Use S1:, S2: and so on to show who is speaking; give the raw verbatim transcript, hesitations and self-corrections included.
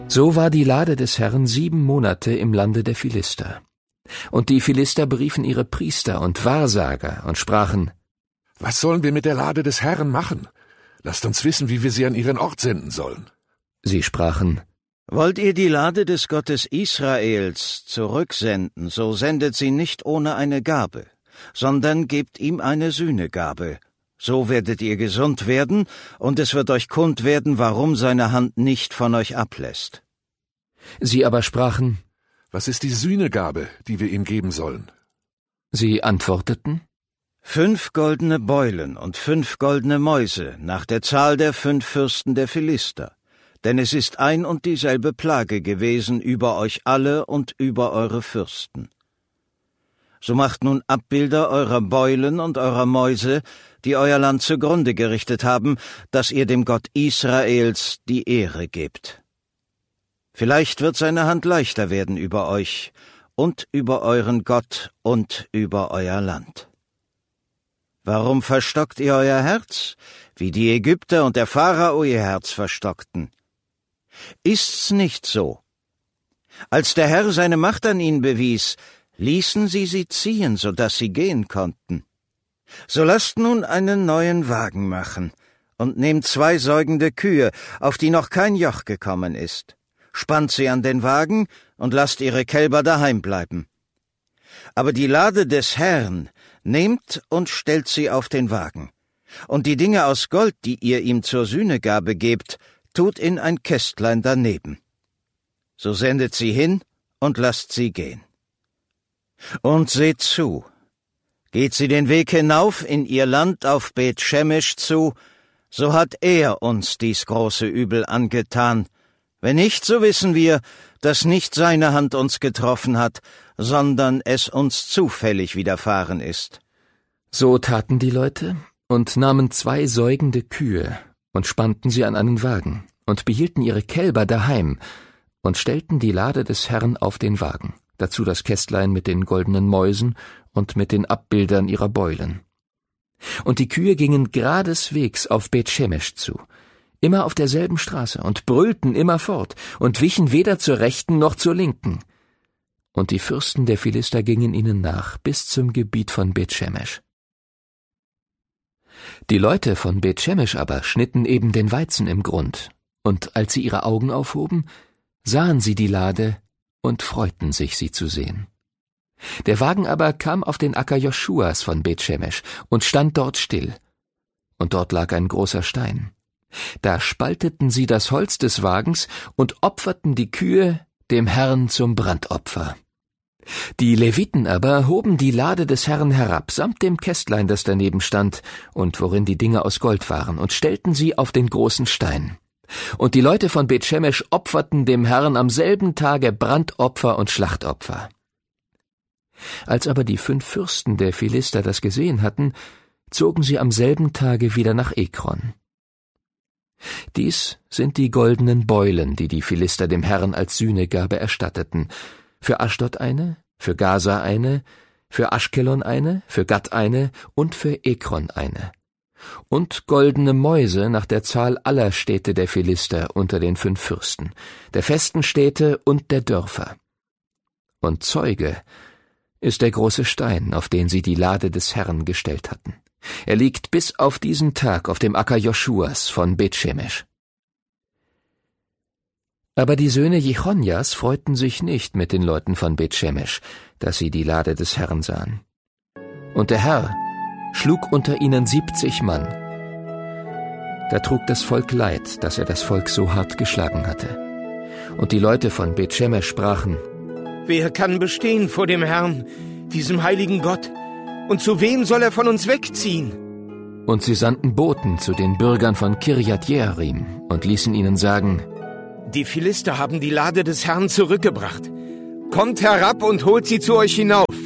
S1: So war die Lade des Herrn sieben Monate im Lande der Philister. Und die Philister beriefen ihre Priester und Wahrsager und sprachen:
S2: Was sollen wir mit der Lade des Herrn machen? Lasst uns wissen, wie wir sie an ihren Ort senden sollen.
S1: Sie sprachen:
S3: Wollt ihr die Lade des Gottes Israels zurücksenden, so sendet sie nicht ohne eine Gabe, sondern gebt ihm eine Sühnegabe. So werdet ihr gesund werden, und es wird euch kund werden, warum seine Hand nicht von euch ablässt.
S1: Sie aber sprachen:
S2: Was ist die Sühnegabe, die wir ihm geben sollen?
S1: Sie antworteten:
S3: Fünf goldene Beulen und fünf goldene Mäuse, nach der Zahl der fünf Fürsten der Philister. Denn es ist ein und dieselbe Plage gewesen über euch alle und über eure Fürsten. So macht nun Abbilder eurer Beulen und eurer Mäuse, die euer Land zugrunde gerichtet haben, dass ihr dem Gott Israels die Ehre gebt. Vielleicht wird seine Hand leichter werden über euch und über euren Gott und über euer Land. Warum verstockt ihr euer Herz, wie die Ägypter und der Pharao ihr Herz verstockten? Ist's nicht so? Als der Herr seine Macht an ihnen bewies, ließen sie sie ziehen, so dass sie gehen konnten. So lasst nun einen neuen Wagen machen und nehmt zwei säugende Kühe, auf die noch kein Joch gekommen ist. Spannt sie an den Wagen und lasst ihre Kälber daheim bleiben. Aber die Lade des Herrn nehmt und stellt sie auf den Wagen. Und die Dinge aus Gold, die ihr ihm zur Sühnegabe gebt, tut in ein Kästlein daneben. So sendet sie hin und lasst sie gehen. Und seht zu, geht sie den Weg hinauf in ihr Land auf Beth-Shemesh zu, so hat er uns dies große Übel angetan. Wenn nicht, so wissen wir, dass nicht seine Hand uns getroffen hat, sondern es uns zufällig widerfahren ist.
S1: So taten die Leute und nahmen zwei säugende Kühe und spannten sie an einen Wagen und behielten ihre Kälber daheim und stellten die Lade des Herrn auf den Wagen, dazu das Kästlein mit den goldenen Mäusen und mit den Abbildern ihrer Beulen. Und die Kühe gingen geradeswegs auf Beth-Shemesh zu, immer auf derselben Straße, und brüllten immerfort und wichen weder zur rechten noch zur linken. Und die Fürsten der Philister gingen ihnen nach bis zum Gebiet von Beth-Shemesh. Die Leute von Beth-Shemesh aber schnitten eben den Weizen im Grund, und als sie ihre Augen aufhoben, sahen sie die Lade und freuten sich, sie zu sehen. Der Wagen aber kam auf den Acker Joschuas von Beth-Shemesh und stand dort still, und dort lag ein großer Stein. Da spalteten sie das Holz des Wagens und opferten die Kühe dem Herrn zum Brandopfer. Die Leviten aber hoben die Lade des Herrn herab, samt dem Kästlein, das daneben stand, und worin die Dinge aus Gold waren, und stellten sie auf den großen Stein. Und die Leute von Beth-Shemesh opferten dem Herrn am selben Tage Brandopfer und Schlachtopfer. Als aber die fünf Fürsten der Philister das gesehen hatten, zogen sie am selben Tage wieder nach Ekron. Dies sind die goldenen Beulen, die die Philister dem Herrn als Sühnegabe erstatteten, für Aschdod eine, für Gaza eine, für Aschkelon eine, für Gat eine und für Ekron eine. Und goldene Mäuse nach der Zahl aller Städte der Philister unter den fünf Fürsten, der festen Städte und der Dörfer. Und Zeuge ist der große Stein, auf den sie die Lade des Herrn gestellt hatten. Er liegt bis auf diesen Tag auf dem Acker Joschuas von Beth-Shemesh. Aber die Söhne Jechonjas freuten sich nicht mit den Leuten von Beth-Shemesh, dass sie die Lade des Herrn sahen. Und der Herr schlug unter ihnen siebzig Mann. Da trug das Volk Leid, dass er das Volk so hart geschlagen hatte. Und die Leute von Beth-Shemesh sprachen:
S4: Wer kann bestehen vor dem Herrn, diesem heiligen Gott? Und zu wem soll er von uns wegziehen?
S1: Und sie sandten Boten zu den Bürgern von Kirjat Jearim und ließen ihnen sagen:
S4: Die Philister haben die Lade des Herrn zurückgebracht. Kommt herab und holt sie zu euch hinauf.